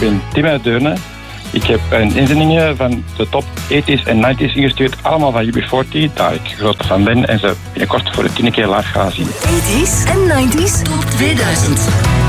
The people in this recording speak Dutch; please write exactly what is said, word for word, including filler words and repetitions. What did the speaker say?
ben Tim uit Deurne. Ik heb een inzendingen van de top eighties en nineties ingestuurd. Allemaal van U B veertig, daar ik grote fan ben. En ze binnenkort voor de tiende keer live gaan zien. eighties en nineties top tweeduizend.